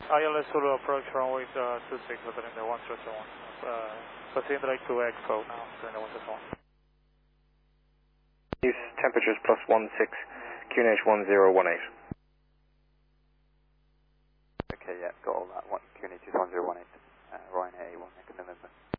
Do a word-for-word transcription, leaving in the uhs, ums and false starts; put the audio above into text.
I L S Zulu approach runway uh, two six, within the one zero two one. Uh, proceeding direct to Expo now, during the one zero two one. Use temperatures plus one six, Q N H one zero one eight. Okay, yeah, got all that. One, Q N H is one zero one eight. Uh, Ryan A one, November.